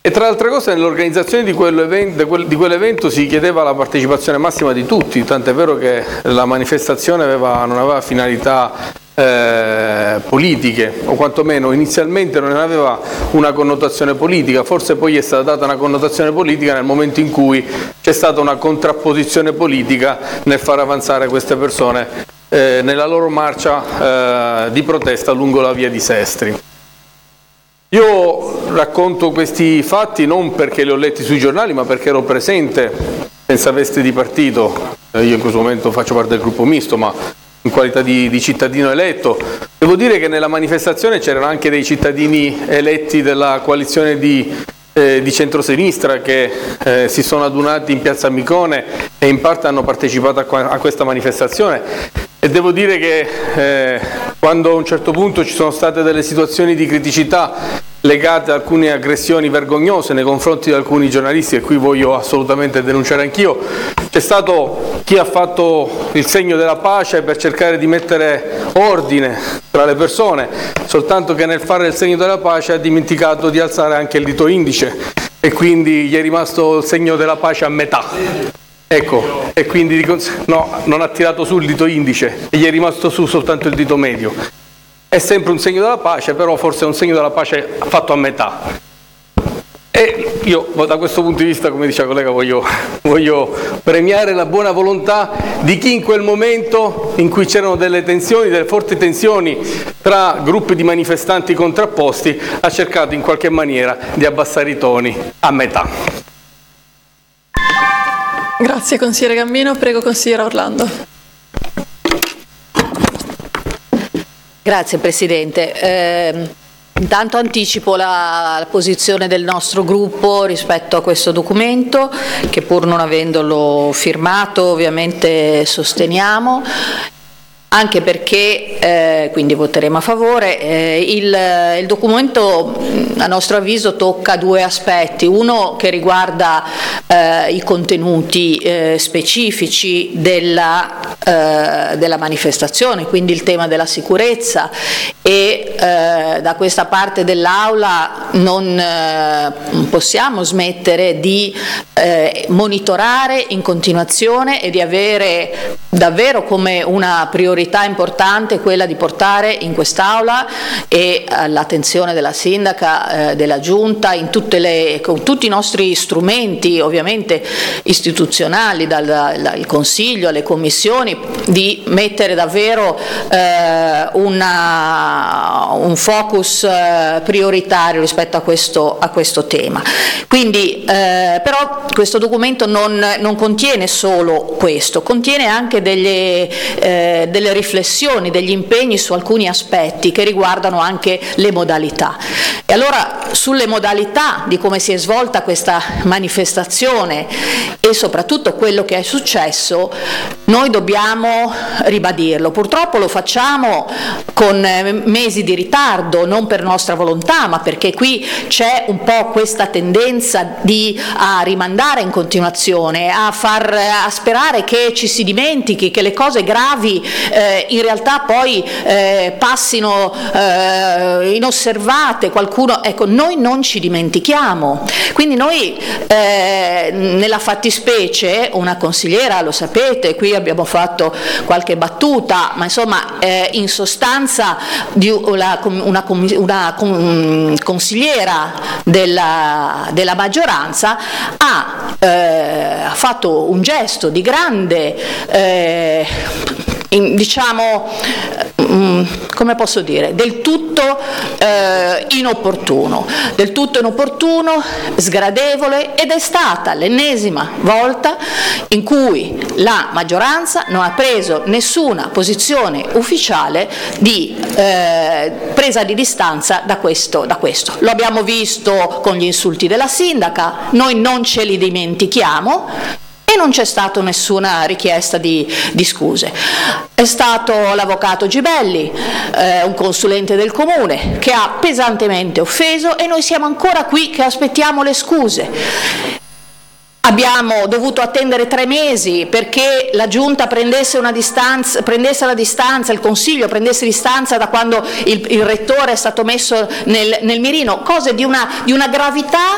E tra le altre cose nell'organizzazione di quell'evento si chiedeva la partecipazione massima di tutti, tant'è vero che la manifestazione non aveva finalità politiche, o quantomeno inizialmente non aveva una connotazione politica, forse poi è stata data una connotazione politica nel momento in cui c'è stata una contrapposizione politica nel far avanzare queste persone nella loro marcia di protesta lungo la via di Sestri. Io racconto questi fatti non perché li ho letti sui giornali, ma perché ero presente senza veste di partito. Io in questo momento faccio parte del gruppo misto, ma in qualità di cittadino eletto. Devo dire che nella manifestazione c'erano anche dei cittadini eletti della coalizione di centrosinistra che si sono adunati in piazza Micone e in parte hanno partecipato a questa manifestazione, e devo dire che quando a un certo punto ci sono state delle situazioni di criticità legate ad alcune aggressioni vergognose nei confronti di alcuni giornalisti, e qui voglio assolutamente denunciare anch'io, c'è stato chi ha fatto il segno della pace per cercare di mettere ordine tra le persone, soltanto che nel fare il segno della pace ha dimenticato di alzare anche il dito indice, e quindi gli è rimasto il segno della pace a metà. Ecco, e quindi non ha tirato su il dito indice e gli è rimasto su soltanto il dito medio. È sempre un segno della pace, però forse è un segno della pace fatto a metà. E io da questo punto di vista, come dice la collega, voglio premiare la buona volontà di chi in quel momento in cui c'erano delle tensioni, delle forti tensioni tra gruppi di manifestanti contrapposti, ha cercato in qualche maniera di abbassare i toni a metà. Grazie consigliere Gambino, prego consigliera Orlando. Grazie Presidente. Intanto anticipo la posizione del nostro gruppo rispetto a questo documento, che pur non avendolo firmato ovviamente sosteniamo, anche perché quindi voteremo a favore. Il documento a nostro avviso tocca due aspetti: uno che riguarda i contenuti specifici della manifestazione, quindi il tema della sicurezza, e da questa parte dell'Aula non possiamo smettere di monitorare in continuazione e di avere davvero come una priorità importante quella di portare in quest'Aula e all'attenzione della sindaca, della Giunta, con tutti i nostri strumenti ovviamente istituzionali, dal Consiglio alle commissioni, di mettere davvero un focus prioritario rispetto a questo tema. Quindi però questo documento non contiene solo questo, contiene anche delle riflessioni, degli impegni su alcuni aspetti che riguardano anche le modalità. E allora sulle modalità di come si è svolta questa manifestazione e soprattutto quello che è successo, noi dobbiamo ribadirlo. Purtroppo lo facciamo con mesi di ritardo, non per nostra volontà, ma perché qui c'è un po' questa tendenza a rimandare in continuazione, a sperare che ci si dimentichi, che le cose gravi in realtà poi passino inosservate. Ecco, noi non ci dimentichiamo, quindi noi nella fattispecie, una consigliera, lo sapete, qui abbiamo fatto qualche battuta, ma insomma in sostanza una consigliera della maggioranza ha fatto un gesto di grande come posso dire, del tutto inopportuno, sgradevole, ed è stata l'ennesima volta in cui la maggioranza non ha preso nessuna posizione ufficiale di presa di distanza da questo. Lo abbiamo visto con gli insulti della sindaca, noi non ce li dimentichiamo, e non c'è stata nessuna richiesta di scuse. È stato l'avvocato Gibelli, un consulente del comune, che ha pesantemente offeso, e noi siamo ancora qui che aspettiamo le scuse. Abbiamo dovuto attendere 3 mesi perché la Giunta prendesse la distanza, il Consiglio prendesse distanza da quando il Rettore è stato messo nel mirino, cose di una gravità